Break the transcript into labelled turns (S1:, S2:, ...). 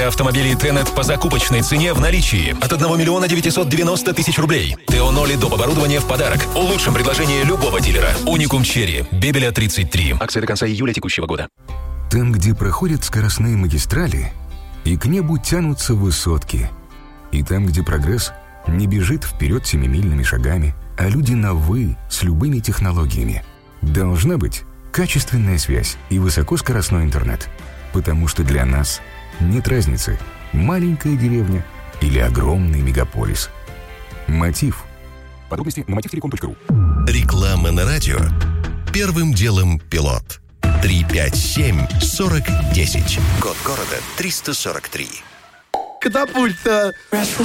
S1: автомобилей Тенет по закупочной цене в наличии от 1 миллиона 990 тысяч рублей. Теоноли доп. Оборудование в подарок. Лучшем предложении любого дилера. Уникум Черри. Бебеля 33. Акция до конца июля текущего года.
S2: Там, где проходят скоростные магистрали, и к небу тянутся высотки. И там, где прогресс не бежит вперед семимильными шагами, а люди на «вы» с любыми технологиями. Должна быть качественная связь и высокоскоростной интернет. Потому что для нас нет разницы, маленькая деревня или огромный мегаполис. Мотив. Подробности на motiv.telecom.ru.
S3: Реклама на радио. Первым делом пилот. 357-40-10. Код города 343.
S4: Катапульта.